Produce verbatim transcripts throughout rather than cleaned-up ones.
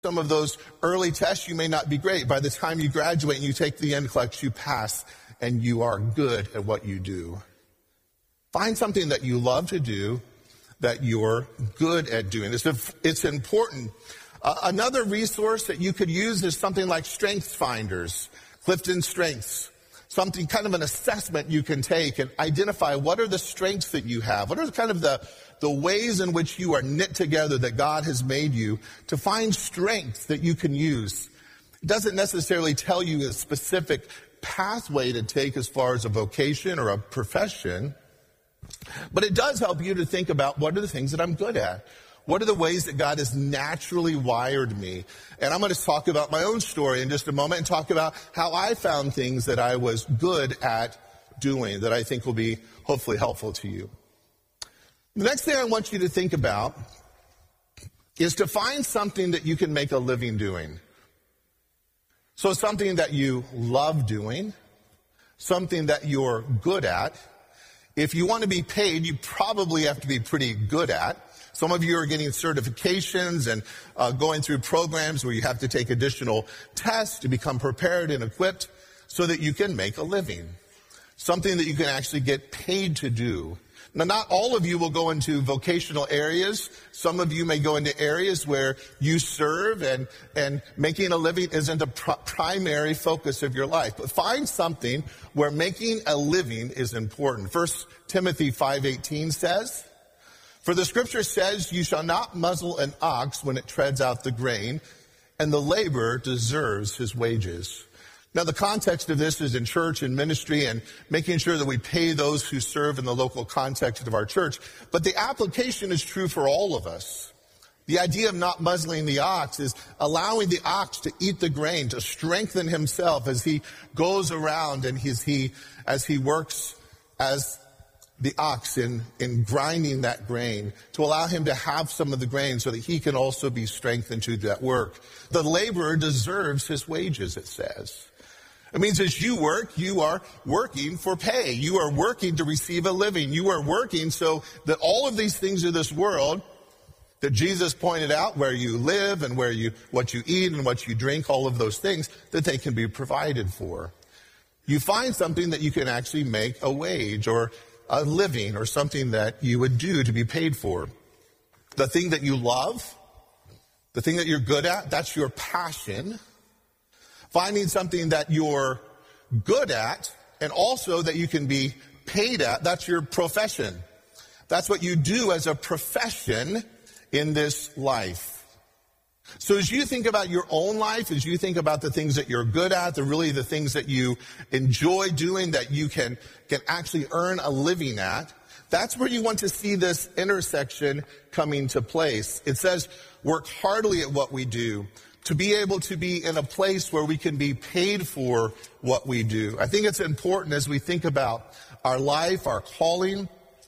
Some of those early tests, you may not be great. By the time you graduate and you take the N C L E X, you pass and you are good at what you do. Find something that you love to do, that you're good at doing. It's, it's important. Uh, another resource that you could use is something like Strengths Finders, Clifton Strengths. Something, kind of an assessment you can take and identify what are the strengths that you have. What are kind of the, the ways in which you are knit together that God has made you to find strengths that you can use. It doesn't necessarily tell you a specific pathway to take as far as a vocation or a profession, but it does help you to think about what are the things that I'm good at. What are the ways that God has naturally wired me? And I'm going to talk about my own story in just a moment and talk about how I found things that I was good at doing that I think will be hopefully helpful to you. The next thing I want you to think about is to find something that you can make a living doing. So something that you love doing, something that you're good at. If you want to be paid, you probably have to be pretty good at. Some of you are getting certifications and uh, going through programs where you have to take additional tests to become prepared and equipped so that you can make a living. Something that you can actually get paid to do. Now, not all of you will go into vocational areas. Some of you may go into areas where you serve and, and making a living isn't a pr- primary focus of your life. But find something where making a living is important. First Timothy five eighteen says, "For the scripture says, you shall not muzzle an ox when it treads out the grain, and the laborer deserves his wages." Now, the context of this is in church and ministry and making sure that we pay those who serve in the local context of our church. But the application is true for all of us. The idea of not muzzling the ox is allowing the ox to eat the grain, to strengthen himself as he goes around and as he, as he works as the ox in, in grinding that grain, to allow him to have some of the grain so that he can also be strengthened to do that work. The laborer deserves his wages, it says. It means as you work, you are working for pay. You are working to receive a living. You are working so that all of these things of this world that Jesus pointed out, where you live and where you, what you eat and what you drink, all of those things, that they can be provided for. You find something that you can actually make a wage or a living or something that you would do to be paid for. The thing that you love, the thing that you're good at, that's your passion. Finding something that you're good at and also that you can be paid at, that's your profession. That's what you do as a profession in this life. So as you think about your own life, as you think about the things that you're good at, the really the things that you enjoy doing, that you can, can actually earn a living at, that's where you want to see this intersection coming to place. It says, work heartily at what we do, to be able to be in a place where we can be paid for what we do. I think it's important as we think about our life, our calling,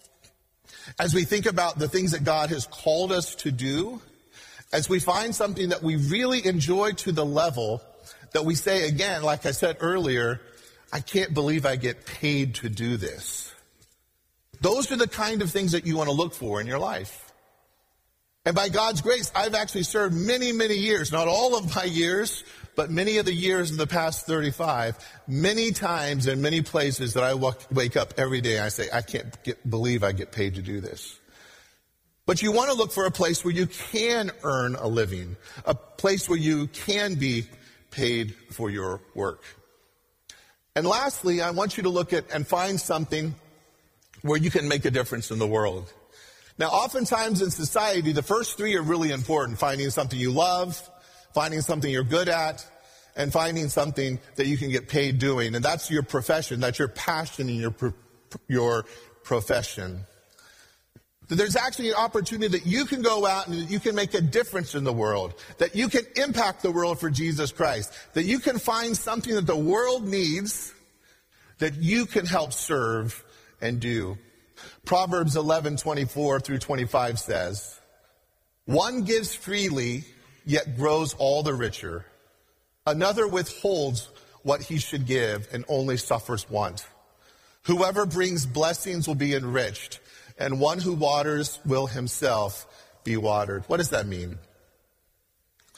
as we think about the things that God has called us to do, as we find something that we really enjoy to the level that we say, again, like I said earlier, I can't believe I get paid to do this. Those are the kind of things that you want to look for in your life. And by God's grace, I've actually served many, many years, not all of my years, but many of the years in the past thirty-five, many times in many places that I wake up every day and I say, I can't get, believe I get paid to do this. But you want to look for a place where you can earn a living, a place where you can be paid for your work. And lastly, I want you to look at and find something where you can make a difference in the world. Now, oftentimes in society, the first three are really important. Finding something you love, finding something you're good at, and finding something that you can get paid doing. And that's your profession. That's your passion in your, pro- your profession. There's actually an opportunity that you can go out and that you can make a difference in the world, that you can impact the world for Jesus Christ, that you can find something that the world needs that you can help serve and do. Proverbs eleven twenty-four through twenty-five says, "One gives freely, yet grows all the richer. Another withholds what he should give and only suffers want. Whoever brings blessings will be enriched, and one who waters will himself be watered." What does that mean?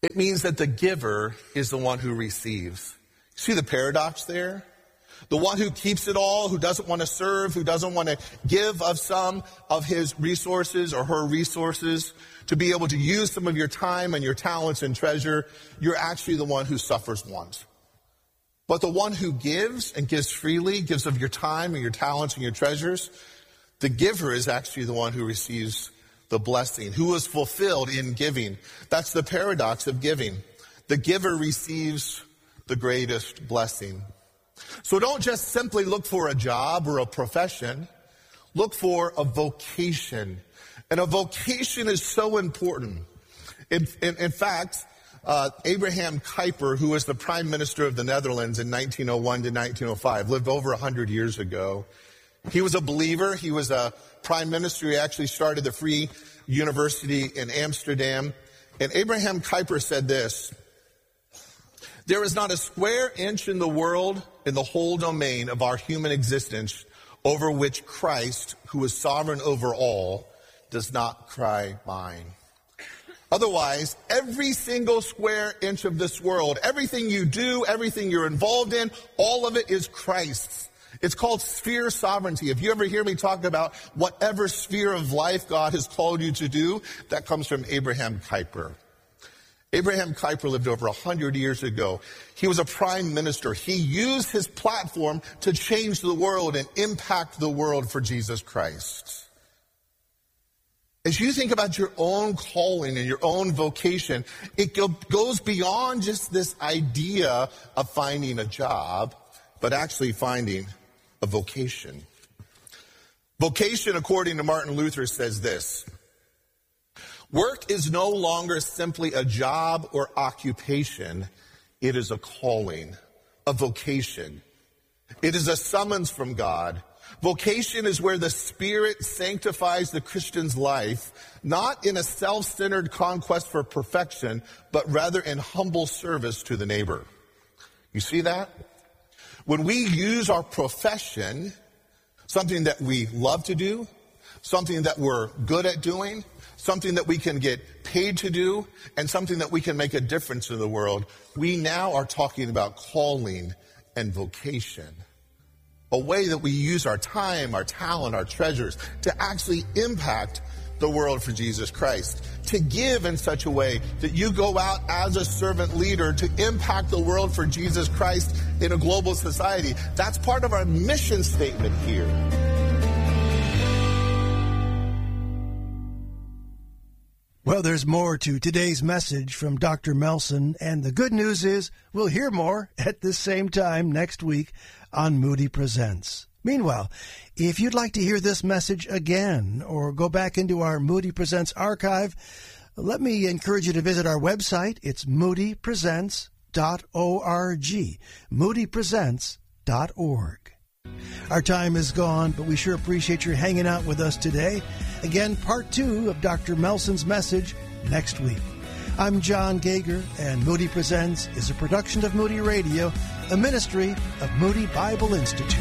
It means that the giver is the one who receives. See the paradox there? The one who keeps it all, who doesn't want to serve, who doesn't want to give of some of his resources or her resources to be able to use some of your time and your talents and treasure, you're actually the one who suffers want. But the one who gives and gives freely, gives of your time and your talents and your treasures, the giver is actually the one who receives the blessing, who is fulfilled in giving. That's the paradox of giving. The giver receives the greatest blessing. So don't just simply look for a job or a profession. Look for a vocation. And a vocation is so important. In, in, in fact, uh, Abraham Kuyper, who was the prime minister of the Netherlands in nineteen oh one to nineteen oh five, lived over one hundred years ago. He was a believer. He was a prime minister. He actually started the Free University in Amsterdam. And Abraham Kuyper said this: "There is not a square inch in the world, in the whole domain of our human existence, over which Christ, who is sovereign over all, does not cry mine." Otherwise, every single square inch of this world, everything you do, everything you're involved in, all of it is Christ's. It's called sphere sovereignty. If you ever hear me talk about whatever sphere of life God has called you to do, that comes from Abraham Kuyper. Abraham Kuyper lived over one hundred years ago. He was a prime minister. He used his platform to change the world and impact the world for Jesus Christ. As you think about your own calling and your own vocation, it go, goes beyond just this idea of finding a job, but actually finding a vocation. Vocation, according to Martin Luther, says this: work is no longer simply a job or occupation. It is a calling, a vocation. It is a summons from God. Vocation is where the Spirit sanctifies the Christian's life, not in a self-centered conquest for perfection, but rather in humble service to the neighbor. You see that? When we use our profession, something that we love to do, something that we're good at doing, something that we can get paid to do, and something that we can make a difference in the world, we now are talking about calling and vocation. A way that we use our time, our talent, our treasures to actually impact the world for Jesus Christ. To give in such a way that you go out as a servant leader to impact the world for Jesus Christ in a global society. That's part of our mission statement here. Well, there's more to today's message from Doctor Melson, and the good news is we'll hear more at this same time next week on Moody Presents. Meanwhile, if you'd like to hear this message again or go back into our Moody Presents archive, let me encourage you to visit our website. It's moody presents dot org, moody presents dot org. Our time is gone, but we sure appreciate your hanging out with us today. Again, part two of Doctor Melson's message next week. I'm John Gager, and Moody Presents is a production of Moody Radio, a ministry of Moody Bible Institute.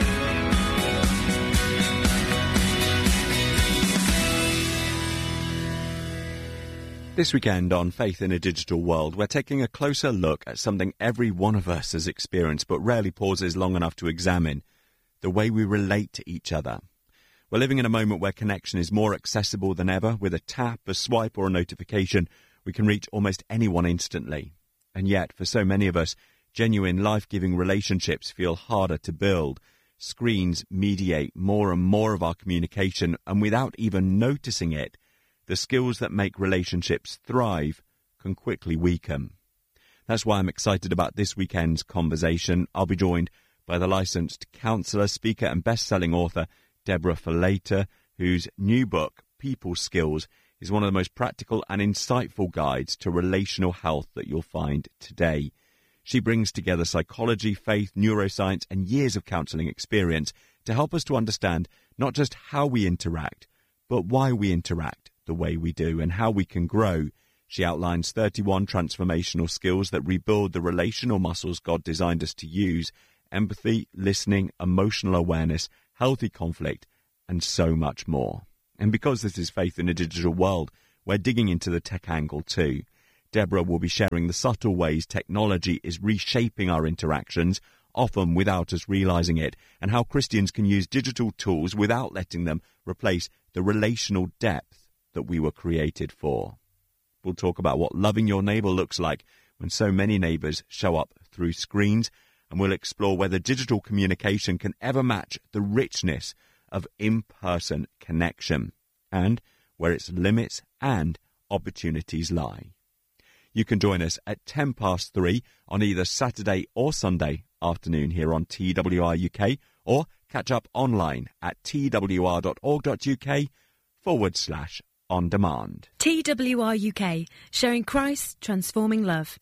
This weekend on Faith in a Digital World, we're taking a closer look at something every one of us has experienced but rarely pauses long enough to examine: the way we relate to each other. We're living in a moment where connection is more accessible than ever. With a tap, a swipe, or a notification, we can reach almost anyone instantly. And yet, for so many of us, genuine life-giving relationships feel harder to build. Screens mediate more and more of our communication, and without even noticing it, the skills that make relationships thrive can quickly weaken. That's why I'm excited about this weekend's conversation. I'll be joined by the licensed counselor, speaker, and best-selling author Deborah Fileta, whose new book, People Skills, is one of the most practical and insightful guides to relational health that you'll find today. She brings together psychology, faith, neuroscience, and years of counseling experience to help us to understand not just how we interact, but why we interact the way we do and how we can grow. She outlines thirty-one transformational skills that rebuild the relational muscles God designed us to use: empathy, listening, emotional awareness, healthy conflict, and so much more. And because this is Faith in a Digital World, we're digging into the tech angle too. Deborah will be sharing the subtle ways technology is reshaping our interactions, often without us realizing it, and how Christians can use digital tools without letting them replace the relational depth that we were created for. We'll talk about what loving your neighbour looks like when so many neighbours show up through screens, and we'll explore whether digital communication can ever match the richness of in-person connection, and where its limits and opportunities lie. You can join us at ten past three on either Saturday or Sunday afternoon here on T W R U K, or catch up online at twr.org.uk forward slash on demand. T W R U K, sharing Christ, transforming love.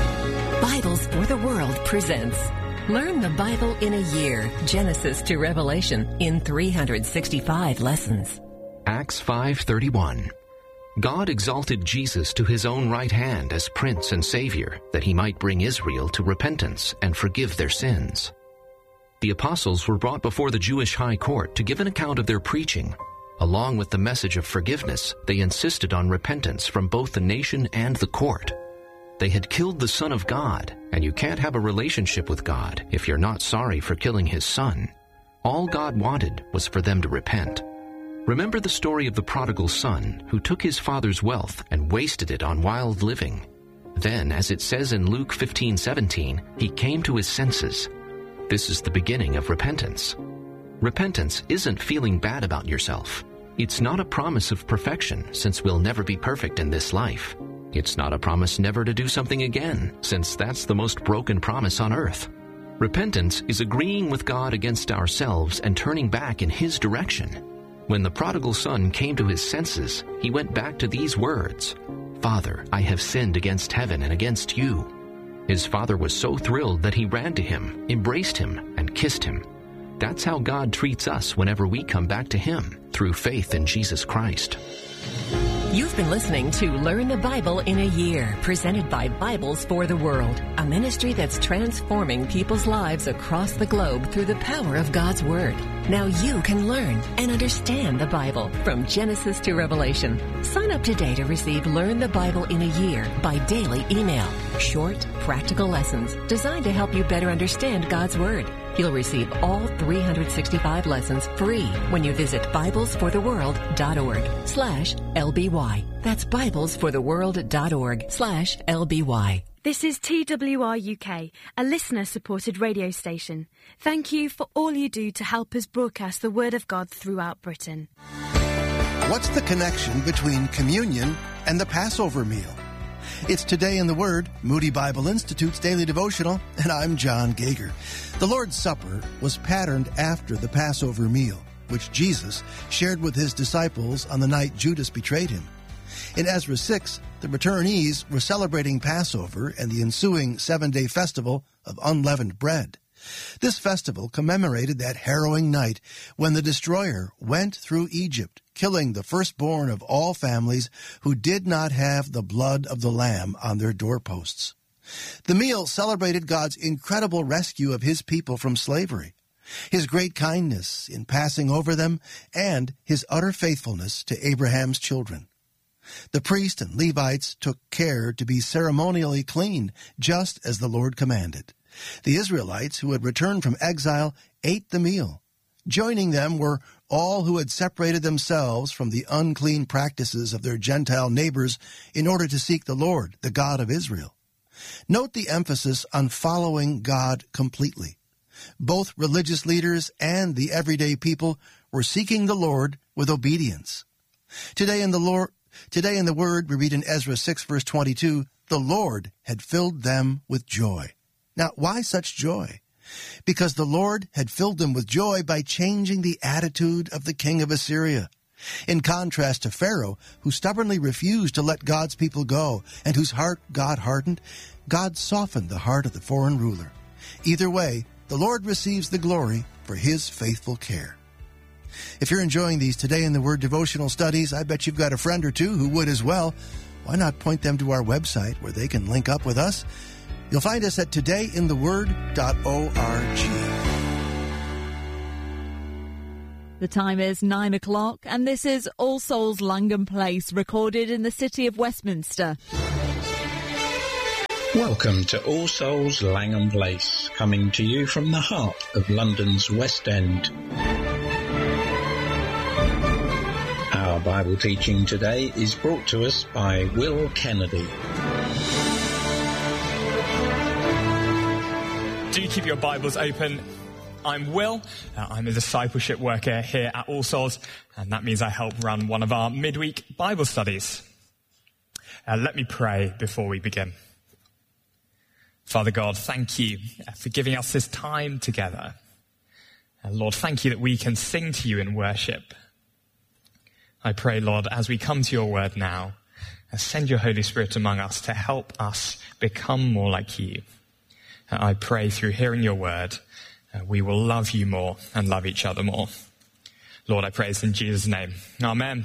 Bibles for the World presents Learn the Bible in a Year, Genesis to Revelation, in three hundred sixty-five lessons. Acts five thirty-one. God exalted Jesus to his own right hand as Prince and Savior, that he might bring Israel to repentance and forgive their sins. The apostles were brought before the Jewish high court to give an account of their preaching. Along with the message of forgiveness, they insisted on repentance from both the nation and the court. They had killed the Son of God, and you can't have a relationship with God if you're not sorry for killing his Son. All God wanted was for them to repent. Remember the story of the prodigal son who took his father's wealth and wasted it on wild living. Then, as it says in Luke fifteen seventeen, he came to his senses. This is the beginning of repentance. Repentance isn't feeling bad about yourself. It's not a promise of perfection, since we'll never be perfect in this life. It's not a promise never to do something again, since that's the most broken promise on earth. Repentance is agreeing with God against ourselves and turning back in his direction. When the prodigal son came to his senses, he went back to these words, "Father, I have sinned against heaven and against you." His father was so thrilled that he ran to him, embraced him, and kissed him. That's how God treats us whenever we come back to him, through faith in Jesus Christ. You've been listening to Learn the Bible in a Year, presented by Bibles for the World, a ministry that's transforming people's lives across the globe through the power of God's Word. Now you can learn and understand the Bible from Genesis to Revelation. Sign up today to receive Learn the Bible in a Year by daily email. Short, practical lessons designed to help you better understand God's Word. You'll receive all three hundred sixty-five lessons free when you visit biblesfortheworld.org slash LBY. That's biblesfortheworld.org slash LBY. This is T W R U K, a listener-supported radio station. Thank you for all you do to help us broadcast the Word of God throughout Britain. What's the connection between communion and the Passover meal? It's Today in the Word, Moody Bible Institute's daily devotional, and I'm John Gager. The Lord's Supper was patterned after the Passover meal, which Jesus shared with his disciples on the night Judas betrayed him. In Ezra six, the returnees were celebrating Passover and the ensuing seven-day festival of unleavened bread. This festival commemorated that harrowing night when the destroyer went through Egypt, killing the firstborn of all families who did not have the blood of the Lamb on their doorposts. The meal celebrated God's incredible rescue of his people from slavery, his great kindness in passing over them, and his utter faithfulness to Abraham's children. The priests and Levites took care to be ceremonially clean, just as the Lord commanded. The Israelites who had returned from exile ate the meal. Joining them were all who had separated themselves from the unclean practices of their Gentile neighbors in order to seek the Lord, the God of Israel. Note the emphasis on following God completely. Both religious leaders and the everyday people were seeking the Lord with obedience. Today in the Lord, today in the Word, we read in Ezra six, verse twenty-two, the Lord had filled them with joy. Now, why such joy? Because the Lord had filled them with joy by changing the attitude of the king of Assyria. In contrast to Pharaoh, who stubbornly refused to let God's people go and whose heart God hardened, God softened the heart of the foreign ruler. Either way, the Lord receives the glory for his faithful care. If you're enjoying these Today in the Word devotional studies, I bet you've got a friend or two who would as well. Why not point them to our website where they can link up with us? You'll find us at today in the word dot org. The time is nine o'clock, and this is All Souls Langham Place, recorded in the city of Westminster. Welcome to All Souls Langham Place, coming to you from the heart of London's West End. Our Bible teaching today is brought to us by Will Kennedy. Do keep your Bibles open. I'm Will. Uh, I'm a discipleship worker here at All Souls, and that means I help run one of our midweek Bible studies. Uh, let me pray before we begin. Father God, thank you for giving us this time together. And Lord, thank you that we can sing to you in worship. I pray, Lord, as we come to your word now, send your Holy Spirit among us to help us become more like you. And I pray through hearing your word, we will love you more and love each other more. Lord, I pray this in Jesus' name. Amen.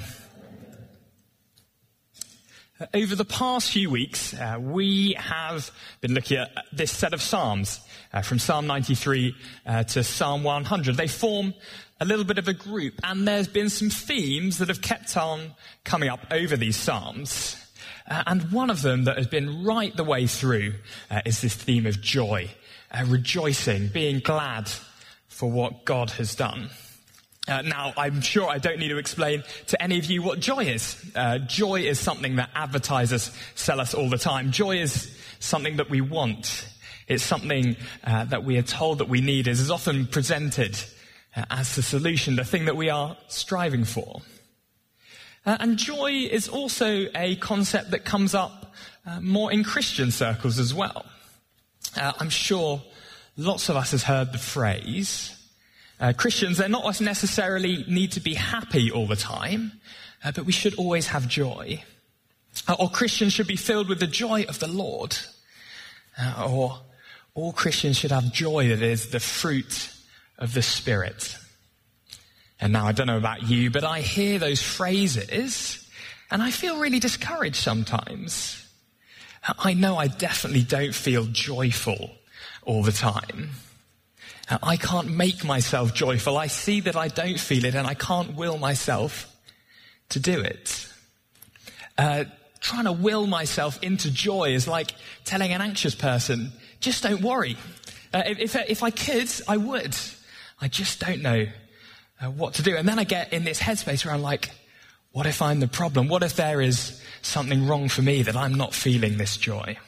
Over the past few weeks, uh, we have been looking at this set of Psalms, uh, from Psalm ninety-three uh, to Psalm one hundred. They form a little bit of a group, and there's been some themes that have kept on coming up over these Psalms. Uh, and one of them that has been right the way through uh, is this theme of joy, uh, rejoicing, being glad for what God has done. Uh, now, I'm sure I don't need to explain to any of you what joy is. Uh, joy is something that advertisers sell us all the time. Joy is something that we want. It's something uh, that we are told that we need. It is often presented uh, as the solution, the thing that we are striving for. Uh, and joy is also a concept that comes up uh, more in Christian circles as well. Uh, I'm sure lots of us has heard the phrase, Uh, Christians, they're not necessarily need to be happy all the time, uh, but we should always have joy. Uh, or Christians should be filled with the joy of the Lord. Uh, or all Christians should have joy that is the fruit of the Spirit. And now I don't know about you, but I hear those phrases and I feel really discouraged sometimes. Uh, I know I definitely don't feel joyful all the time. I can't make myself joyful. I see that I don't feel it and I can't will myself to do it. Uh, trying to will myself into joy is like telling an anxious person, just don't worry. Uh, if, if I could, I would. I just don't know uh, what to do. And then I get in this headspace where I'm like, what if I'm the problem? What if there is something wrong for me that I'm not feeling this joy?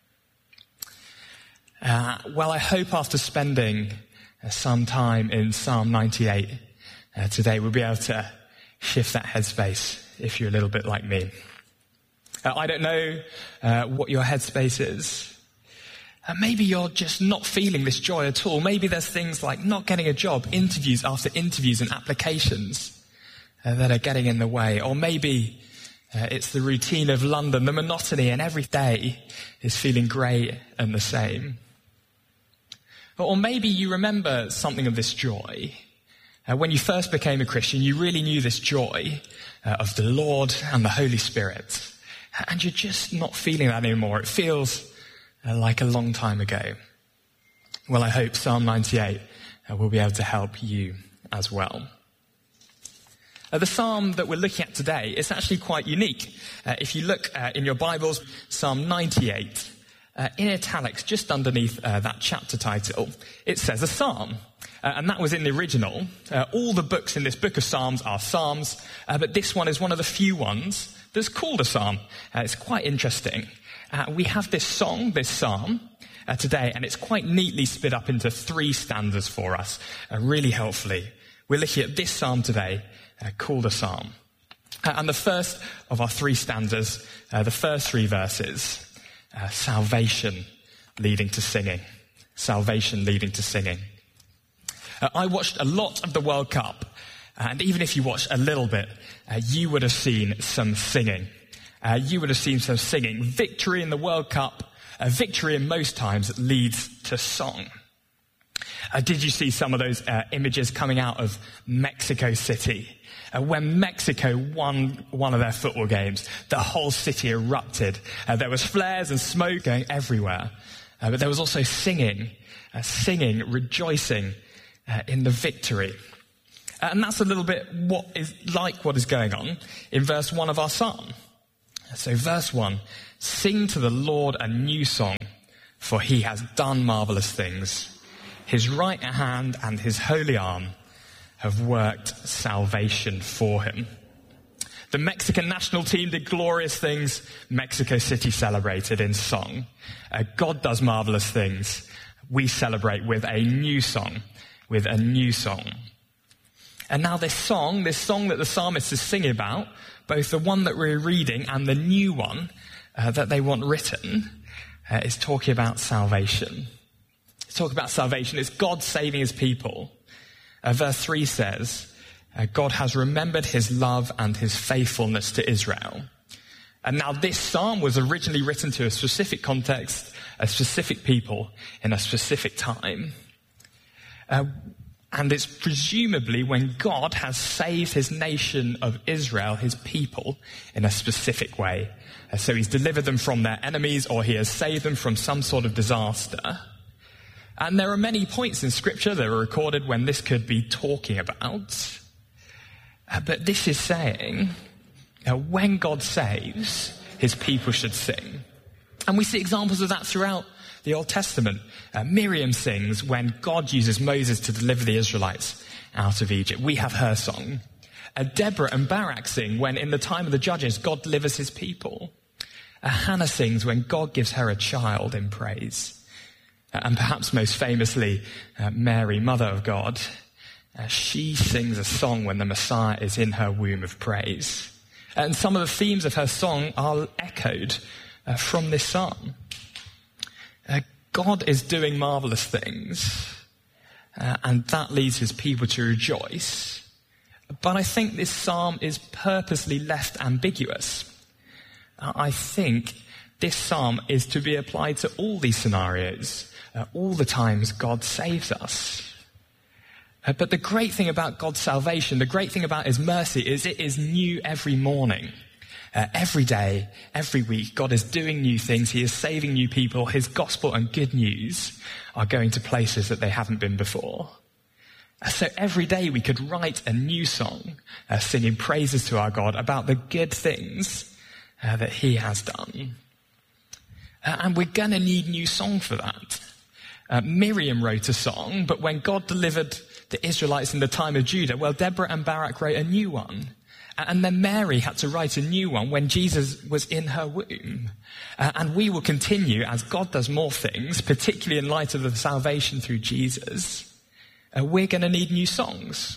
Uh, well, I hope after spending some time in Psalm ninety-eight uh, today, we'll be able to shift that headspace if you're a little bit like me. Uh, I don't know uh, what your headspace is. Uh, maybe you're just not feeling this joy at all. Maybe there's things like not getting a job, interviews after interviews and applications uh, that are getting in the way. Or maybe uh, it's the routine of London, the monotony, and every day is feeling grey and the same. Or maybe you remember something of this joy. Uh, when you first became a Christian, you really knew this joy uh, of the Lord and the Holy Spirit. And you're just not feeling that anymore. It feels uh, like a long time ago. Well, I hope Psalm ninety-eight uh, will be able to help you as well. Uh, the psalm that we're looking at today is actually quite unique. Uh, if you look uh, in your Bibles, Psalm ninety-eight, Uh, in italics, just underneath uh, that chapter title, it says a psalm. Uh, and that was in the original. Uh, all the books in this book of Psalms are psalms, uh, but this one is one of the few ones that's called a psalm. Uh, it's quite interesting. Uh, we have this song, this psalm, uh, today, and it's quite neatly split up into three stanzas for us, uh, really helpfully. We're looking at this psalm today, uh, called a psalm. Uh, and the first of our three stanzas, uh, the first three verses, Uh, salvation leading to singing. Salvation leading to singing. Uh, I watched a lot of the World Cup, and even if you watched a little bit, uh, you would have seen some singing. Uh, you would have seen some singing. Victory in the World Cup, uh, victory in most times leads to song. Uh, did you see some of those uh, images coming out of Mexico City? Uh, when Mexico won one of their football games, the whole city erupted. Uh, there was flares and smoke going everywhere. Uh, but there was also singing, uh, singing, rejoicing uh, in the victory. Uh, and that's a little bit what is like what is going on in verse one of our psalm. So verse one, sing to the Lord a new song, for he has done marvelous things. His right hand and his holy arm have worked salvation for him. The Mexican national team did glorious things. Mexico City celebrated in song. Uh, God does marvelous things. We celebrate with a new song, with a new song. And now this song, this song that the psalmist is singing about, both the one that we're reading and the new one uh, that they want written, uh, is talking about salvation. It's talking about salvation. It's God saving his people. Uh, verse three says, uh, God has remembered his love and his faithfulness to Israel. And now this psalm was originally written to a specific context, a specific people, in a specific time. Uh, and it's presumably when God has saved his nation of Israel, his people, in a specific way. Uh, so he's delivered them from their enemies, or he has saved them from some sort of disaster. And there are many points in Scripture that are recorded when this could be talking about. Uh, but this is saying, uh, when God saves, his people should sing. And we see examples of that throughout the Old Testament. Uh, Miriam sings when God uses Moses to deliver the Israelites out of Egypt. We have her song. Uh, Deborah and Barak sing when, in the time of the judges, God delivers his people. Uh, Hannah sings when God gives her a child in praise. Uh, and perhaps most famously, uh, Mary, Mother of God, uh, she sings a song when the Messiah is in her womb of praise. And some of the themes of her song are echoed uh, from this psalm. Uh, God is doing marvelous things, uh, and that leads his people to rejoice. But I think this psalm is purposely left ambiguous. Uh, I think this psalm is to be applied to all these scenarios, uh, all the times God saves us. Uh, but the great thing about God's salvation, the great thing about his mercy, is it is new every morning. Uh, every day, every week, God is doing new things. He is saving new people. His gospel and good news are going to places that they haven't been before. Uh, so every day we could write a new song, uh, singing praises to our God about the good things uh, that he has done. Uh, and we're going to need new song for that. Uh, Miriam wrote a song, but when God delivered the Israelites in the time of Judah, well, Deborah and Barak wrote a new one. And then Mary had to write a new one when Jesus was in her womb. Uh, and we will continue as God does more things, particularly in light of the salvation through Jesus. Uh, we're going to need new songs.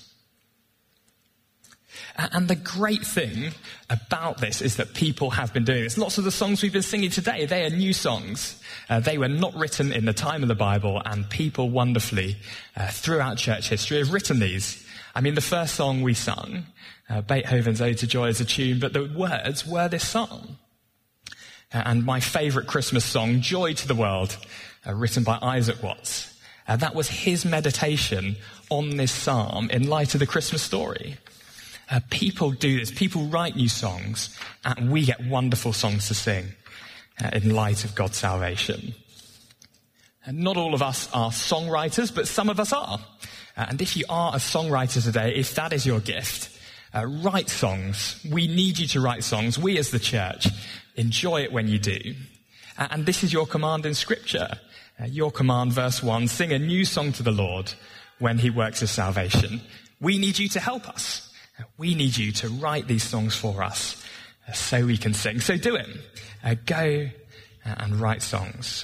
Uh, and the great thing about this is that people have been doing this. Lots of the songs we've been singing today, they are new songs. Uh, they were not written in the time of the Bible, and people wonderfully uh, throughout church history have written these. I mean, the first song we sung, Uh, Beethoven's Ode to Joy, is a tune, but the words were this song. Uh, and my favourite Christmas song, Joy to the World, uh, written by Isaac Watts, uh, that was his meditation on this psalm in light of the Christmas story. Uh, people do this. People write new songs, and we get wonderful songs to sing uh, in light of God's salvation. And not all of us are songwriters, but some of us are. Uh, and if you are a songwriter today, if that is your gift, Uh, write songs. We need you to write songs. We as the church enjoy it when you do. Uh, and this is your command in Scripture. Uh, your command, verse one, sing a new song to the Lord when he works his salvation. We need you to help us. Uh, we need you to write these songs for us uh, so we can sing. So do it. Uh, go uh, and write songs.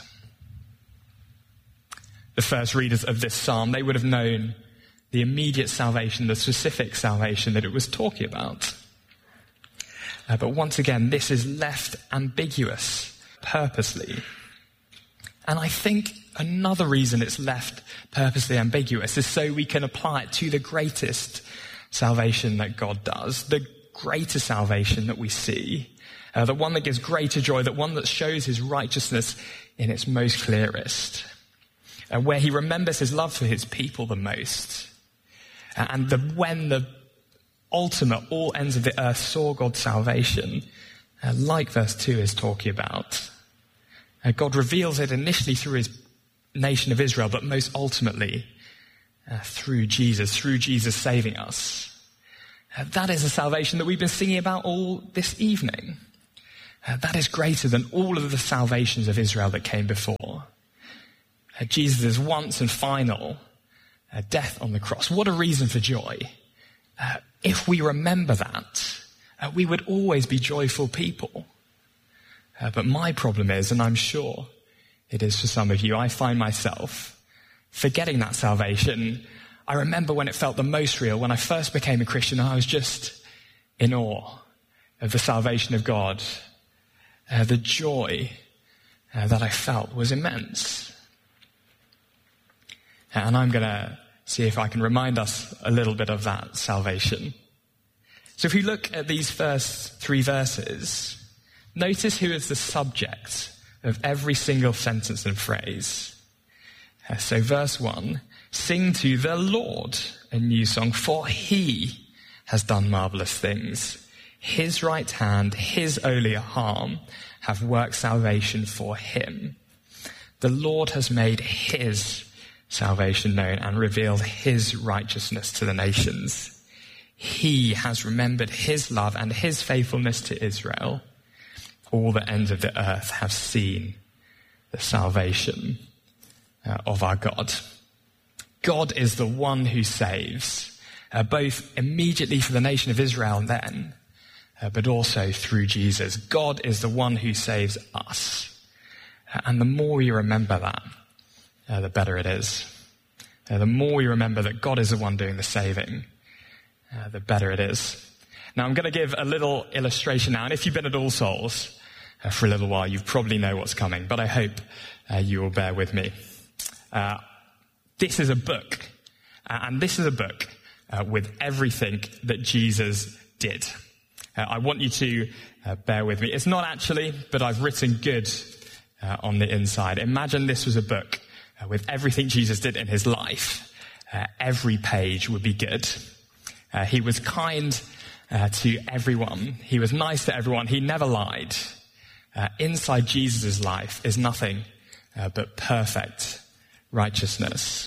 The first readers of this psalm, they would have known the immediate salvation, the specific salvation that it was talking about. Uh, but once again, this is left ambiguous purposely. And I think another reason it's left purposely ambiguous is so we can apply it to the greatest salvation that God does, the greater salvation that we see, uh, the one that gives greater joy, the one that shows his righteousness in its most clearest, uh, where he remembers his love for his people the most. And the, when the ultimate, all ends of the earth saw God's salvation, uh, like verse two is talking about, uh, God reveals it initially through his nation of Israel, but most ultimately uh, through Jesus, through Jesus saving us. Uh, that is a salvation that we've been singing about all this evening. Uh, that is greater than all of the salvations of Israel that came before. uh, Jesus' once and final uh, death on the cross. What a reason for joy. Uh, if we remember that, uh, we would always be joyful people. Uh, but my problem is, and I'm sure it is for some of you, I find myself forgetting that salvation. I remember when it felt the most real, when I first became a Christian, I was just in awe of the salvation of God. Uh, the joy uh, that I felt was immense. And I'm going to see if I can remind us a little bit of that salvation. So if we look at these first three verses, notice who is the subject of every single sentence and phrase. Uh, so verse one, sing to the Lord a new song, for he has done marvelous things. His right hand, his holy arm have worked salvation for him. The Lord has made his salvation known and revealed his righteousness to the nations. He has remembered his love and his faithfulness to Israel. All the ends of the earth have seen the salvation uh, of our God. God is the one who saves, uh, both immediately for the nation of Israel and then, uh, but also through Jesus. God is the one who saves us. Uh, and the more you remember that, uh, the better it is. Uh, the more you remember that God is the one doing the saving, uh, the better it is. Now I'm going to give a little illustration now, and if you've been at All Souls uh, for a little while, you probably know what's coming, but I hope uh, you will bear with me. Uh, this is a book, uh, and this is a book uh, with everything that Jesus did. Uh, I want you to uh, bear with me. It's not actually, but I've written good uh, on the inside. Imagine this was a book uh, with everything Jesus did in his life. Uh, every page would be good. Uh, he was kind uh, to everyone. He was nice to everyone. He never lied. Uh, inside Jesus' life is nothing uh, but perfect righteousness.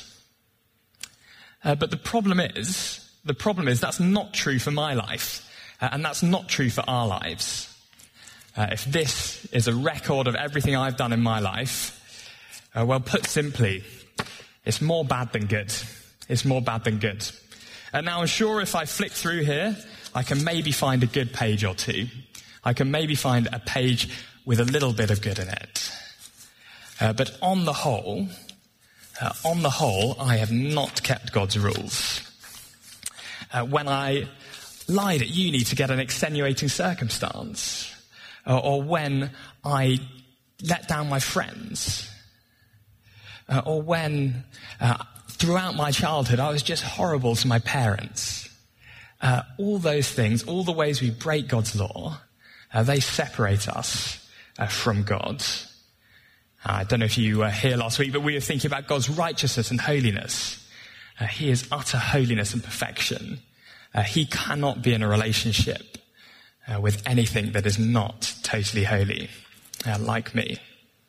Uh, but the problem is, the problem is that's not true for my life. Uh, and that's not true for our lives. Uh, if this is a record of everything I've done in my life, uh, well, put simply, it's more bad than good. It's more bad than good. And now I'm sure if I flick through here, I can maybe find a good page or two. I can maybe find a page with a little bit of good in it. Uh, but on the whole, uh, on the whole, I have not kept God's rules. Uh, when I lied at uni to get an extenuating circumstance, uh, or when I let down my friends, uh, or when uh, throughout my childhood I was just horrible to my parents. Uh, all those things, all the ways we break God's law, uh, they separate us uh, from God. Uh, I don't know if you were here last week, but we were thinking about God's righteousness and holiness. Uh, he is utter holiness and perfection. Uh, he cannot be in a relationship uh, with anything that is not totally holy, uh, like me.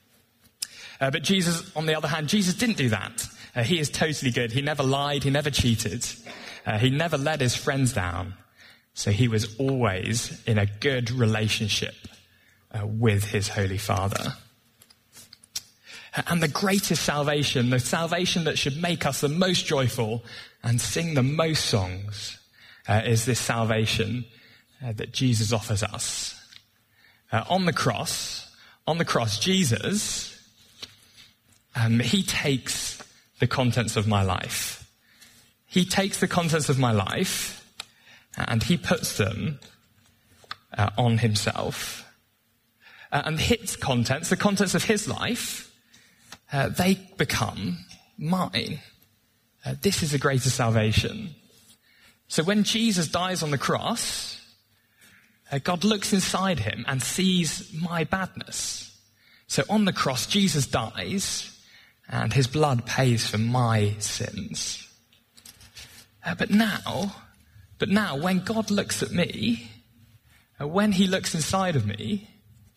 Uh, but Jesus, on the other hand, Jesus didn't do that. Uh, he is totally good. He never lied. He never cheated. Uh, he never let his friends down. So he was always in a good relationship uh, with his Holy Father. And the greatest salvation, the salvation that should make us the most joyful and sing the most songs, Uh, is this salvation uh, that Jesus offers us. Uh, on the cross, on the cross, Jesus, um, he takes the contents of my life. He takes the contents of my life and he puts them uh, on himself. Uh, and his contents, the contents of his life, uh, they become mine. Uh, this is the greatest salvation. So when Jesus dies on the cross, uh, God looks inside him and sees my badness. So on the cross, Jesus dies and his blood pays for my sins. Uh, but now, but now when God looks at me, uh, when he looks inside of me,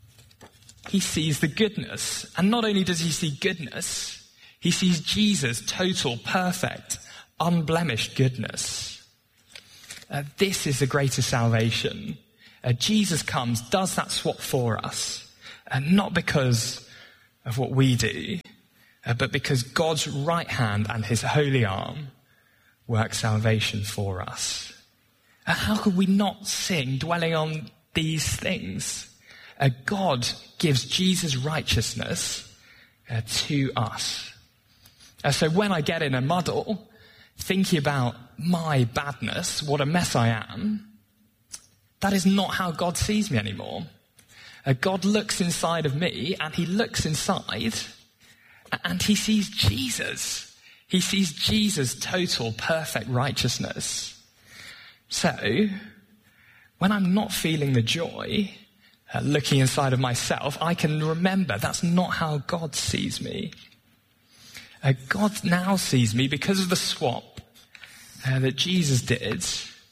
he sees the goodness. And not only does he see goodness, he sees Jesus' total, perfect, unblemished goodness. Uh, this is the greatest salvation. Uh, Jesus comes, does that swap for us, and uh, not because of what we do, uh, but because God's right hand and his holy arm work salvation for us. Uh, how could we not sing dwelling on these things? Uh, God gives Jesus' righteousness uh, to us. Uh, so when I get in a muddle, thinking about my badness, what a mess I am, that is not how God sees me anymore. Uh, God looks inside of me, and he looks inside, and he sees Jesus. He sees Jesus' total, perfect righteousness. So, when I'm not feeling the joy, uh, looking inside of myself, I can remember that's not how God sees me. Uh, God now sees me because of the swap uh, that Jesus did,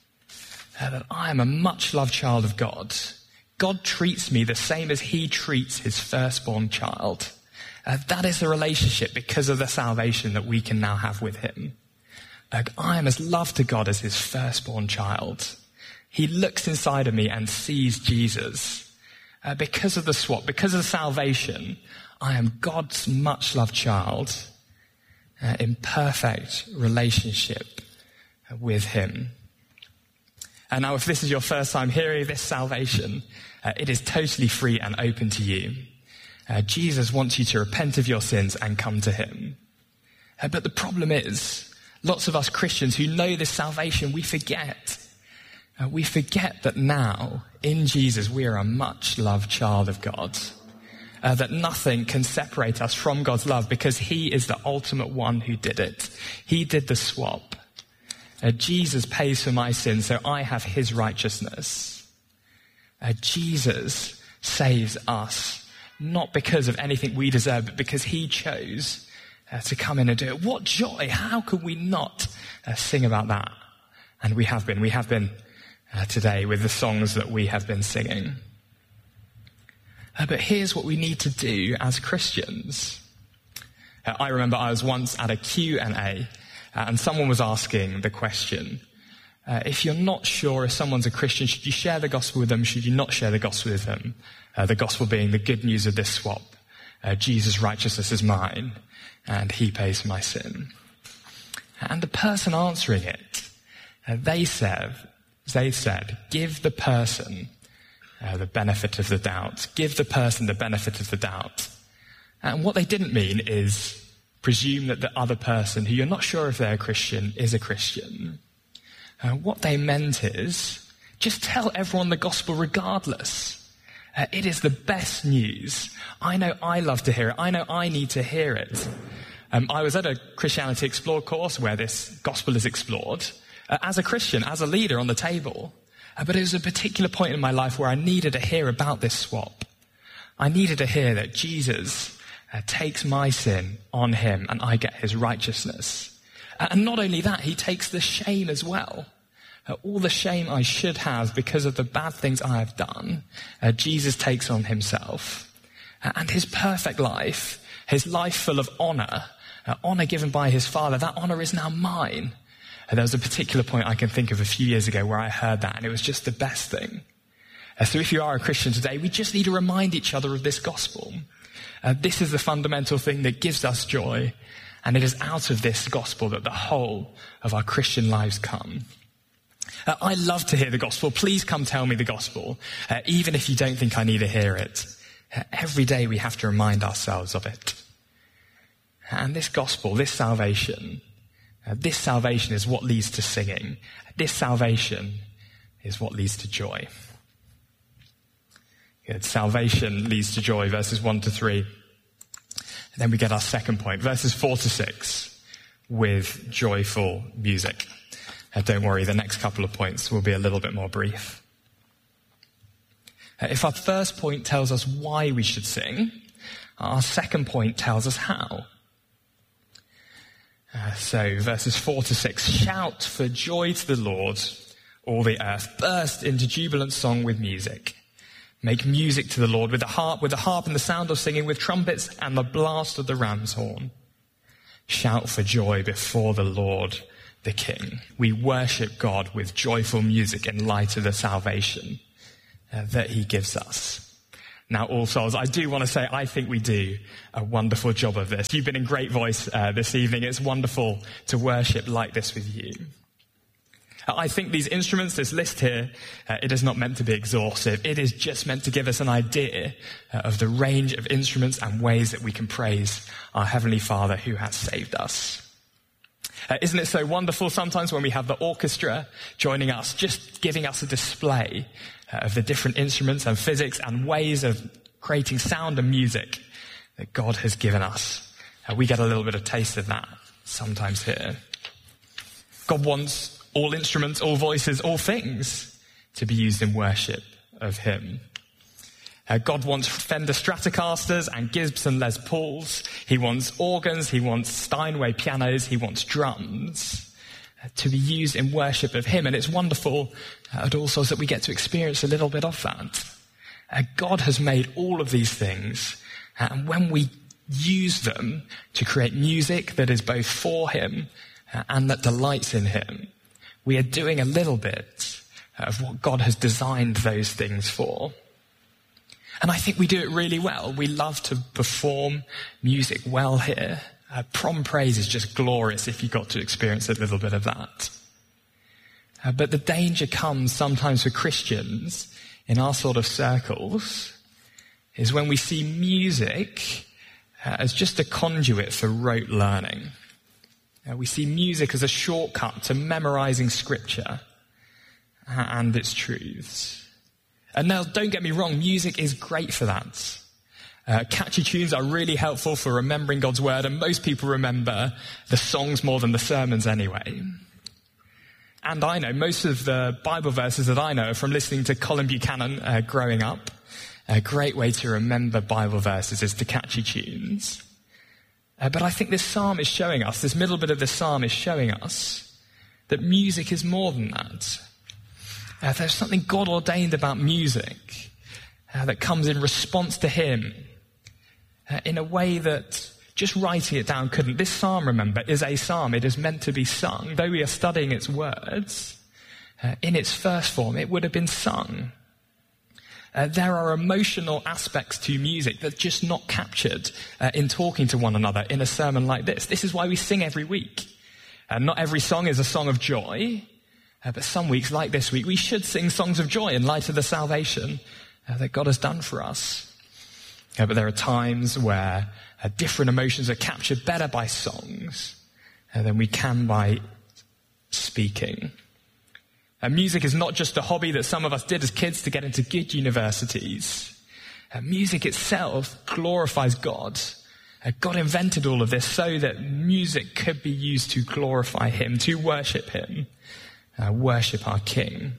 uh, that I am a much-loved child of God. God treats me the same as he treats his firstborn child. Uh, that is the relationship because of the salvation that we can now have with him. Uh, I am as loved to God as his firstborn child. He looks inside of me and sees Jesus. Uh, because of the swap, because of the salvation, I am God's much-loved child uh, in perfect relationship uh, with him. And now if this is your first time hearing this salvation, uh, it is totally free and open to you. Uh, Jesus wants you to repent of your sins and come to him. Uh, but the problem is, lots of us Christians who know this salvation, we forget. Uh, we forget that now, in Jesus, we are a much-loved child of God. Uh, that nothing can separate us from God's love because he is the ultimate one who did it. He did the swap. Uh, Jesus pays for my sins, so I have his righteousness. Uh, Jesus saves us, not because of anything we deserve, but because he chose uh, to come in and do it. What joy! How could we not uh, sing about that? And we have been. We have been uh, today with the songs that we have been singing. Uh, but here's what we need to do as Christians. Uh, I remember I was once at a Q and A, Uh, and someone was asking the question, uh, if you're not sure if someone's a Christian, should you share the gospel with them? Should you not share the gospel with them? Uh, the gospel being the good news of this swap. Uh, Jesus' righteousness is mine, and he pays for my sin. And the person answering it, uh, they said, they said, give the person uh, the benefit of the doubt. Give the person the benefit of the doubt. And what they didn't mean is presume that the other person, who you're not sure if they're a Christian, is a Christian. Uh, what they meant is, just tell everyone the gospel regardless. Uh, it is the best news. I know I love to hear it. I know I need to hear it. Um, I was at a Christianity Explored course where this gospel is explored. Uh, as a Christian, as a leader on the table. Uh, but it was a particular point in my life where I needed to hear about this swap. I needed to hear that Jesus Uh, takes my sin on him and I get his righteousness. Uh, and not only that, he takes the shame as well. Uh, all the shame I should have because of the bad things I have done, uh, Jesus takes on himself. Uh, and his perfect life, his life full of honor, uh, honor given by his Father, that honor is now mine. Uh, there was a particular point I can think of a few years ago where I heard that and it was just the best thing. Uh, so if you are a Christian today, we just need to remind each other of this gospel. Uh, this is the fundamental thing that gives us joy, and it is out of this gospel that the whole of our Christian lives come. Uh, I love to hear the gospel. Please come tell me the gospel, uh, even if you don't think I need to hear it. Uh, every day we have to remind ourselves of it. And this gospel, this salvation, uh, this salvation is what leads to singing. This salvation is what leads to joy. Good. Salvation leads to joy, verses one to three. And then we get our second point, verses four to six, with joyful music. Uh, don't worry, the next couple of points will be a little bit more brief. Uh, if our first point tells us why we should sing, our second point tells us how. Uh, so, verses four to six, shout for joy to the Lord, all the earth. Burst into jubilant song with music. Make music to the Lord with the harp, with the harp and the sound of singing, with trumpets and the blast of the ram's horn. Shout for joy before the Lord, the King. We worship God with joyful music in light of the salvation uh, that he gives us. Now, All Souls, I do want to say I think we do a wonderful job of this. You've been in great voice uh, this evening. It's wonderful to worship like this with you. Uh, I think these instruments, this list here, uh, it is not meant to be exhaustive. It is just meant to give us an idea uh, of the range of instruments and ways that we can praise our Heavenly Father who has saved us. Uh, isn't it so wonderful sometimes when we have the orchestra joining us, just giving us a display uh, of the different instruments and physics and ways of creating sound and music that God has given us. Uh, we get a little bit of taste of that sometimes here. God wants all instruments, all voices, all things to be used in worship of him. Uh, God wants Fender Stratocasters and Gibson Les Pauls. He wants organs. He wants Steinway pianos. He wants drums uh, to be used in worship of him. And it's wonderful uh, at All Souls that we get to experience a little bit of that. Uh, God has made all of these things. Uh, and when we use them to create music that is both for him uh, and that delights in him, we are doing a little bit of what God has designed those things for. And I think we do it really well. We love to perform music well here. Uh, prom praise is just glorious if you got to experience a little bit of that. Uh, but the danger comes sometimes for Christians in our sort of circles is when we see music uh, as just a conduit for rote learning. Uh, we see music as a shortcut to memorizing scripture uh, and its truths. And now, don't get me wrong, music is great for that. Uh, catchy tunes are really helpful for remembering God's word, and most people remember the songs more than the sermons anyway. And I know most of the Bible verses that I know are from listening to Colin Buchanan uh, growing up. A great way to remember Bible verses is to catchy tunes. Uh, but I think this psalm is showing us, this middle bit of the psalm is showing us that music is more than that. Uh, there's something God ordained about music uh, that comes in response to him uh, in a way that just writing it down couldn't. This psalm, remember, is a psalm. It is meant to be sung. Though we are studying its words, uh, in its first form, it would have been sung. Uh, there are emotional aspects to music that are just not captured uh, in talking to one another in a sermon like this. This is why we sing every week. Uh, not every song is a song of joy. Uh, but some weeks, like this week, we should sing songs of joy in light of the salvation uh, that God has done for us. Uh, but there are times where uh, different emotions are captured better by songs uh, than we can by speaking. Uh, music is not just a hobby that some of us did as kids to get into good universities. Uh, music itself glorifies God. Uh, God invented all of this so that music could be used to glorify him, to worship him. Uh, worship our King.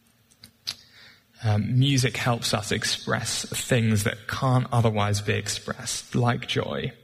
Um, music helps us express things that can't otherwise be expressed, like joy.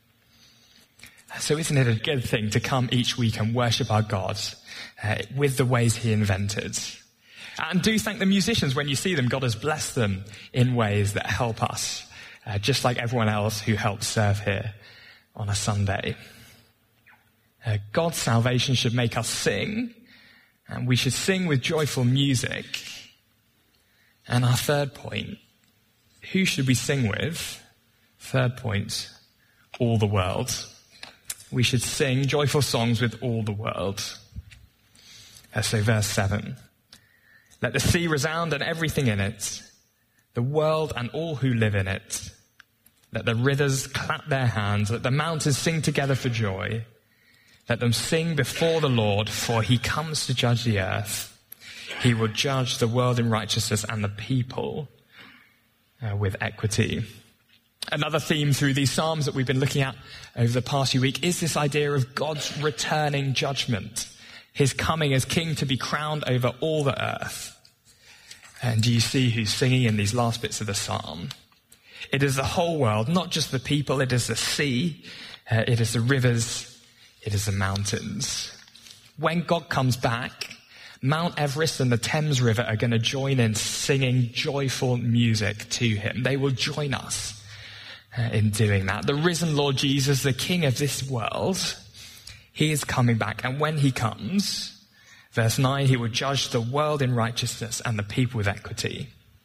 So isn't it a good thing to come each week and worship our God uh, with the ways he invented? And do thank the musicians when you see them. God has blessed them in ways that help us, uh, just like everyone else who helps serve here on a Sunday. Uh, God's salvation should make us sing. And we should sing with joyful music. And our third point, who should we sing with? Third point, all the world. We should sing joyful songs with all the world. Uh, so verse seven. Let the sea resound and everything in it, the world and all who live in it. Let the rivers clap their hands, let the mountains sing together for joy. Let them sing before the Lord, for he comes to judge the earth. He will judge the world in righteousness and the people uh, with equity. Another theme through these Psalms that we've been looking at over the past few weeks is this idea of God's returning judgment. His coming as king to be crowned over all the earth. And do you see who's singing in these last bits of the Psalm? It is the whole world, not just the people. It is the sea. Uh, it is the rivers. It is the mountains. When God comes back, Mount Everest and the Thames River are going to join in singing joyful music to him. They will join us uh, in doing that. The risen Lord Jesus, the King of this world, he is coming back. And when he comes, verse nine, he will judge the world in righteousness and the people with equity.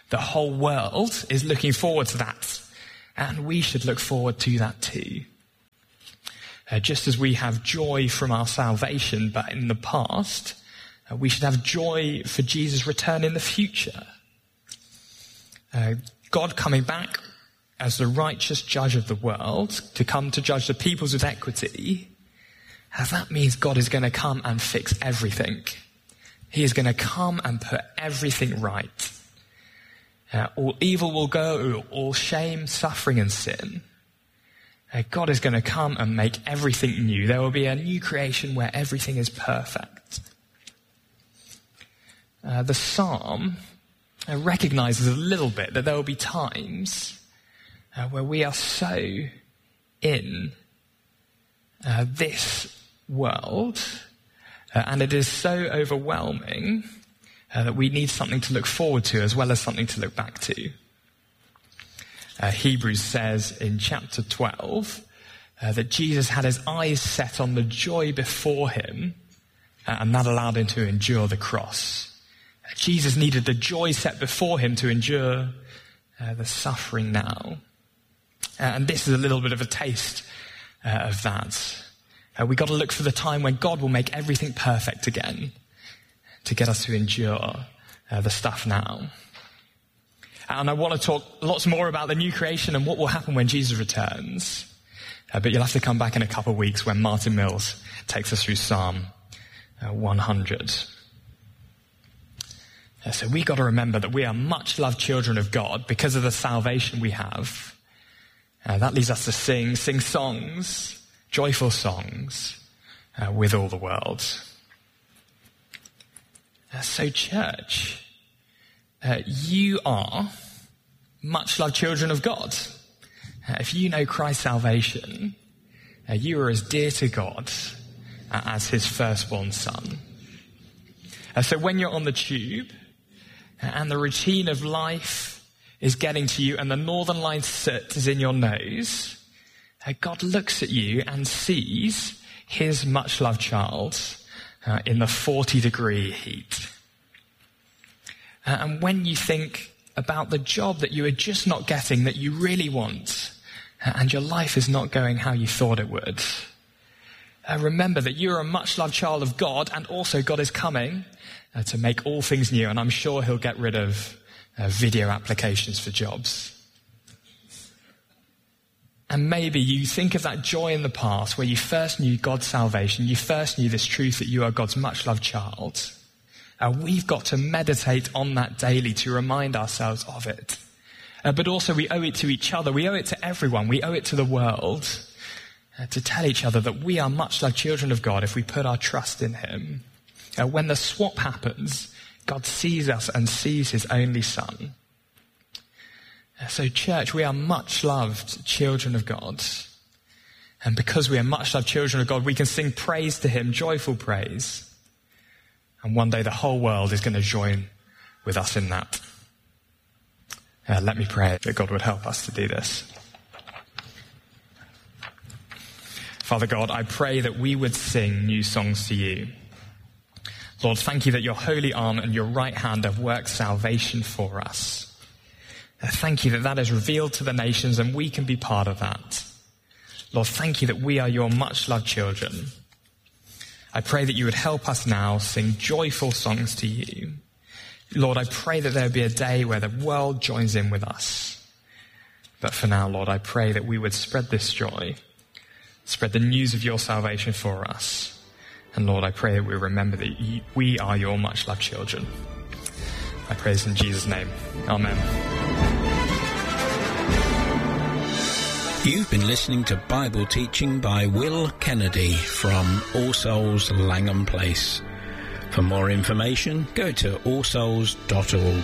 The whole world is looking forward to that, and we should look forward to that too. Uh, just as we have joy from our salvation, but in the past, uh, we should have joy for Jesus' return in the future. Uh, God coming back as the righteous judge of the world, to come to judge the peoples with equity, uh, that means God is going to come and fix everything. He is going to come and put everything right. Uh, all evil will go, all shame, suffering and sin. Uh, God is going to come and make everything new. There will be a new creation where everything is perfect. Uh, the psalm uh, recognizes a little bit that there will be times uh, where we are so in uh, this world uh, and it is so overwhelming uh, that we need something to look forward to as well as something to look back to. Uh, Hebrews says in chapter twelve uh, that Jesus had his eyes set on the joy before him, uh, and that allowed him to endure the cross. Uh, Jesus needed the joy set before him to endure uh, the suffering now. Uh, and this is a little bit of a taste uh, of that. Uh, we've got to look for the time when God will make everything perfect again to get us to endure uh, the stuff now. And I want to talk lots more about the new creation and what will happen when Jesus returns. Uh, but you'll have to come back in a couple of weeks when Martin Mills takes us through Psalm uh, one hundred. Uh, so we got to remember that we are much loved children of God because of the salvation we have. Uh, that leads us to sing, sing songs, joyful songs uh, with all the world. Uh, so church, Uh, you are much loved children of God. Uh, if you know Christ's salvation, uh, you are as dear to God uh, as his firstborn son. Uh, so when you're on the tube uh, and the routine of life is getting to you and the Northern Line soot is in your nose, uh, God looks at you and sees his much loved child uh, in the forty degree heat. Uh, and when you think about the job that you are just not getting that you really want, uh, and your life is not going how you thought it would, uh, remember that you're a much-loved child of God, and also God is coming uh, to make all things new, and I'm sure he'll get rid of uh, video applications for jobs. And maybe you think of that joy in the past where you first knew God's salvation, you first knew this truth that you are God's much-loved child. Uh, we've got to meditate on that daily to remind ourselves of it. Uh, but also we owe it to each other. We owe it to everyone. We owe it to the world uh, to tell each other that we are much like children of God if we put our trust in him. Uh, when the swap happens, God sees us and sees his only son. Uh, so church, we are much loved children of God. And because we are much loved children of God, we can sing praise to him, joyful praise. And one day the whole world is going to join with us in that. Uh, let me pray that God would help us to do this. Father God, I pray that we would sing new songs to you. Lord, thank you that your holy arm and your right hand have worked salvation for us. Uh, thank you that that is revealed to the nations and we can be part of that. Lord, thank you that we are your much loved children. I pray that you would help us now sing joyful songs to you. Lord, I pray that there would be a day where the world joins in with us. But for now, Lord, I pray that we would spread this joy, spread the news of your salvation for us. And Lord, I pray that we remember that we are your much loved children. I pray this in Jesus' name. Amen. You've been listening to Bible teaching by Will Kennedy from All Souls Langham Place. For more information, go to all souls dot org.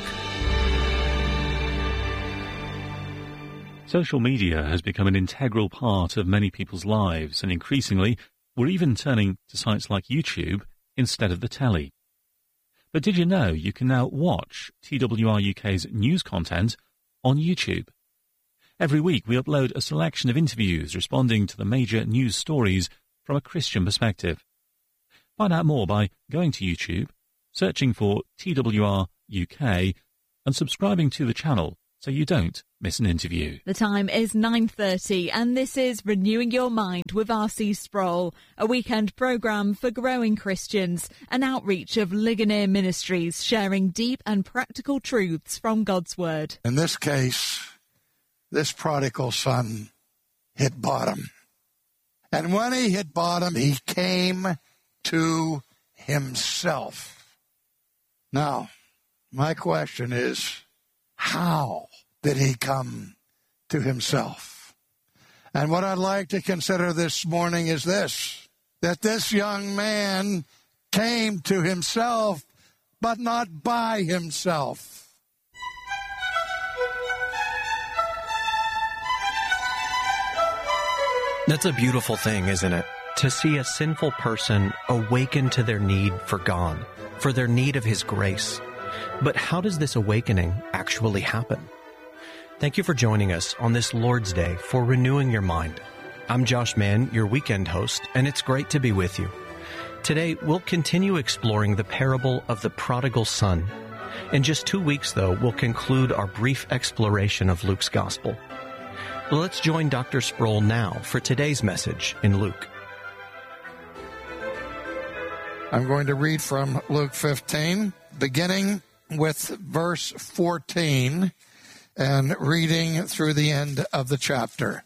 Social media has become an integral part of many people's lives, and increasingly, we're even turning to sites like YouTube instead of the telly. But did you know you can now watch T W R U K's news content on YouTube? Every week we upload a selection of interviews responding to the major news stories from a Christian perspective. Find out more by going to YouTube, searching for T W R U K, and subscribing to the channel so you don't miss an interview. The time is nine thirty and this is Renewing Your Mind with R C Sproul, a weekend programme for growing Christians, an outreach of Ligonier Ministries sharing deep and practical truths from God's Word. In this case, this prodigal son hit bottom. And when he hit bottom, he came to himself. Now, my question is, how did he come to himself? And what I'd like to consider this morning is this, that this young man came to himself, but not by himself. That's a beautiful thing, isn't it? To see a sinful person awaken to their need for God, for their need of His grace. But how does this awakening actually happen? Thank you for joining us on this Lord's Day for Renewing Your Mind. I'm Josh Mann, your weekend host, and it's great to be with you. Today, we'll continue exploring the parable of the prodigal son. In just two weeks, though, we'll conclude our brief exploration of Luke's Gospel. Let's join Doctor Sproul now for today's message in Luke. I'm going to read from Luke fifteen, beginning with verse fourteen and reading through the end of the chapter.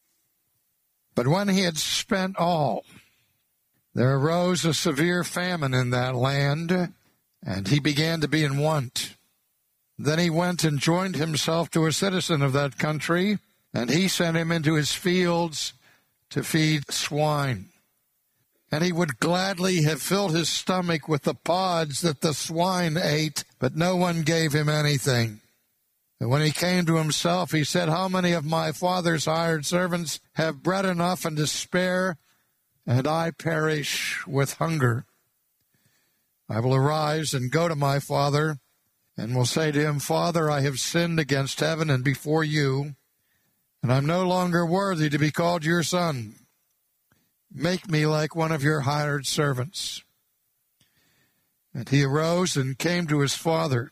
But when he had spent all, there arose a severe famine in that land, and he began to be in want. Then he went and joined himself to a citizen of that country, and he sent him into his fields to feed swine. And he would gladly have filled his stomach with the pods that the swine ate, but no one gave him anything. And when he came to himself, he said, "How many of my father's hired servants have bread enough and to spare, and I perish with hunger? I will arise and go to my father, and will say to him, Father, I have sinned against heaven and before you, and I'm no longer worthy to be called your son. Make me like one of your hired servants." And he arose and came to his father.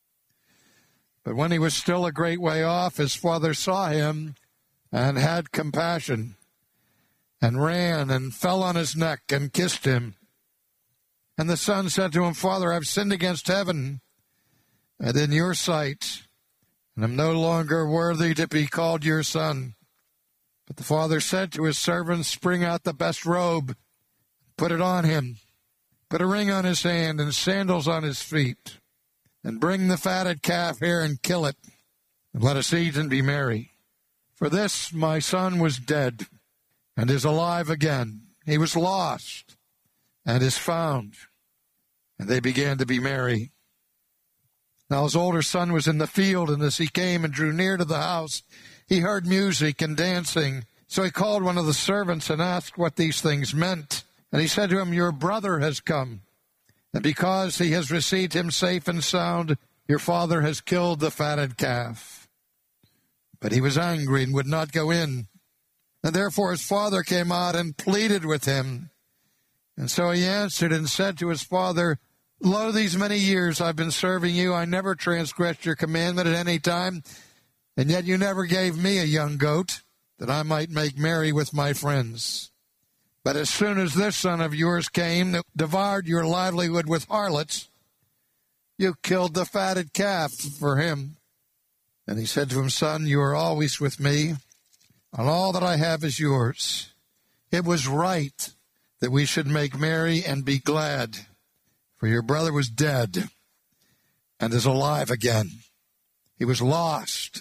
But when he was still a great way off, his father saw him and had compassion, and ran and fell on his neck and kissed him. And the son said to him, Father, I've sinned against heaven and in your sight, and am no longer worthy to be called your son. But the father said to his servants, Bring out the best robe, put it on him, put a ring on his hand and sandals on his feet, and bring the fatted calf here and kill it, and let us eat and be merry. For this my son was dead, and is alive again. He was lost, and is found. And they began to be merry. Now his older son was in the field, and as he came and drew near to the house, he heard music and dancing. So he called one of the servants and asked what these things meant. And he said to him, Your brother has come, and because he has received him safe and sound, your father has killed the fatted calf. But he was angry and would not go in. And therefore his father came out and pleaded with him. And so he answered and said to his father, Lo, these many years I've been serving you. I never transgressed your commandment at any time, and yet you never gave me a young goat, that I might make merry with my friends. But as soon as this son of yours came, that devoured your livelihood with harlots, you killed the fatted calf for him. And he said to him, Son, you are always with me, and all that I have is yours. It was right that we should make merry and be glad, for your brother was dead and is alive again. He was lost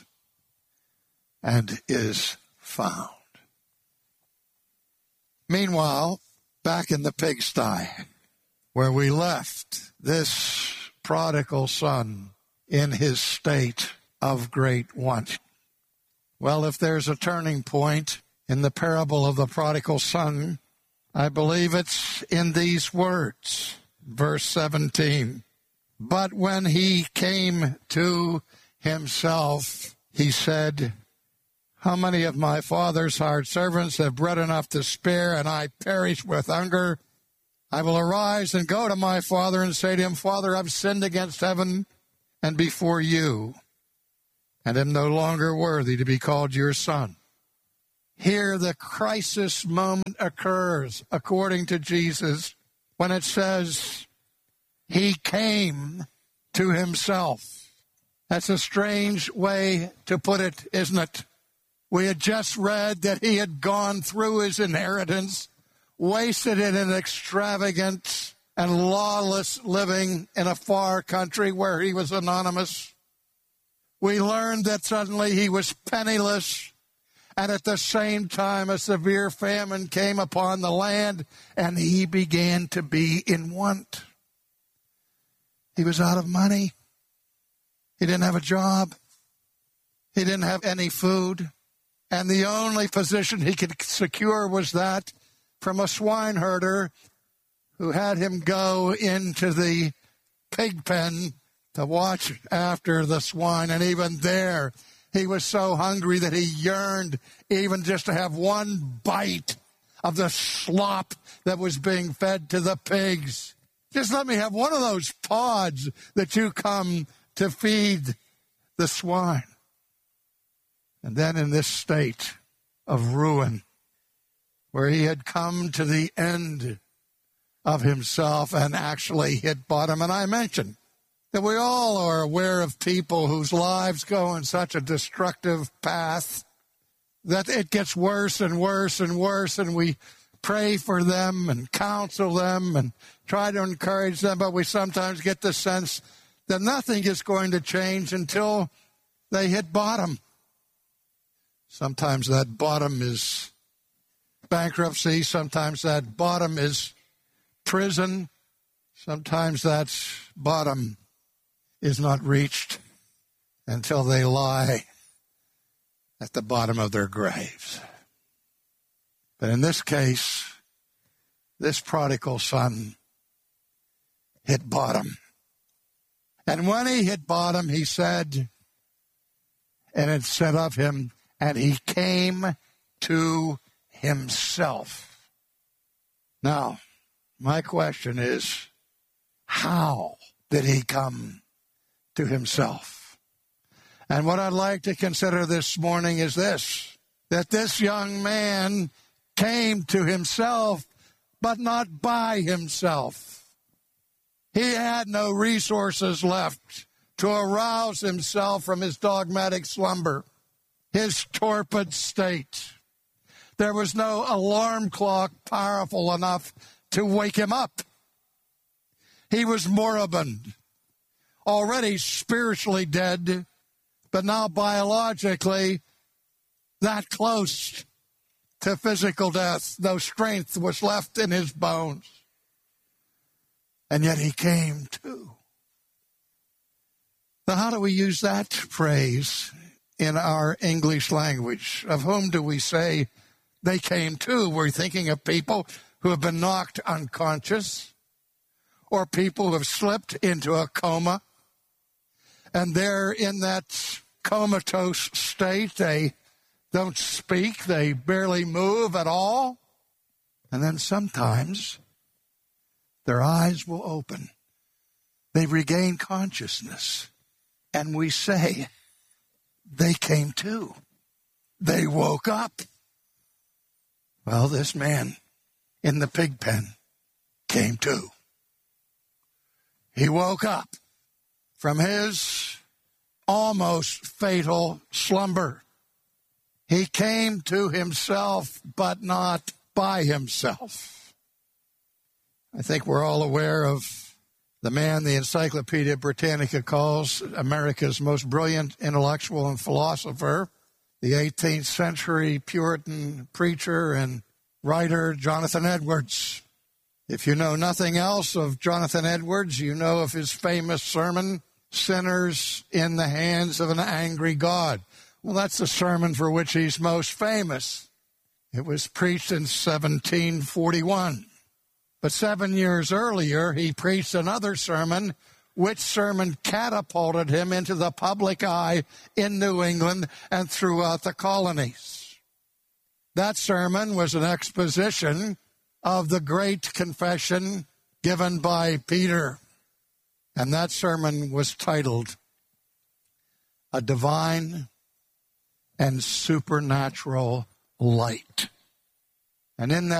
and is found. Meanwhile, back in the pigsty, where we left this prodigal son in his state of great want. Well, if there's a turning point in the parable of the prodigal son, I believe it's in these words, verse seventeen. But when he came to himself, he said, How many of my father's hired servants have bread enough to spare, and I perish with hunger? I will arise and go to my father and say to him, Father, I've sinned against heaven and before you, and am no longer worthy to be called your son. Here the crisis moment occurs, according to Jesus, when it says, he came to himself. That's a strange way to put it, isn't it? We had just read that he had gone through his inheritance, wasted it in extravagant and lawless living in a far country where he was anonymous. We learned that suddenly he was penniless, and at the same time a severe famine came upon the land, and he began to be in want. He was out of money. He didn't have a job. He didn't have any food. And the only position he could secure was that from a swineherder who had him go into the pig pen to watch after the swine. And even there, he was so hungry that he yearned even just to have one bite of the slop that was being fed to the pigs. Just let me have one of those pods that you come to feed the swine. And then in this state of ruin, where he had come to the end of himself and actually hit bottom. And I mentioned that we all are aware of people whose lives go in such a destructive path that it gets worse and worse and worse, and we pray for them and counsel them and try to encourage them, but we sometimes get the sense that nothing is going to change until they hit bottom. Sometimes that bottom is bankruptcy. Sometimes that bottom is prison. Sometimes that bottom is not reached until they lie at the bottom of their graves. But in this case, this prodigal son hit bottom. And when he hit bottom, he said, and it said of him, and he came to himself. Now, my question is, how did he come to himself? And what I'd like to consider this morning is this, that this young man came to himself, but not by himself. He had no resources left to arouse himself from his dogmatic slumber, his torpid state. There was no alarm clock powerful enough to wake him up. He was moribund, already spiritually dead, but now biologically that close to physical death. No strength was left in his bones. And yet he came to. Now, how do we use that phrase in our English language? Of whom do we say they came to? We're thinking of people who have been knocked unconscious, or people who have slipped into a coma, and they're in that comatose state. They don't speak, they barely move at all, and then sometimes their eyes will open. They regain consciousness, and we say they came to. They woke up. Well, this man in the pig pen came to. He woke up from his almost fatal slumber. He came to himself, but not by himself. I think we're all aware of the man the Encyclopedia Britannica calls America's most brilliant intellectual and philosopher, the eighteenth century Puritan preacher and writer Jonathan Edwards. If you know nothing else of Jonathan Edwards, you know of his famous sermon, Sinners in the Hands of an Angry God. Well, that's the sermon for which he's most famous. It was preached in seventeen forty-one. But seven years earlier, he preached another sermon, which sermon catapulted him into the public eye in New England and throughout the colonies. That sermon was an exposition of the great confession given by Peter. And that sermon was titled, a divine and supernatural light. And in that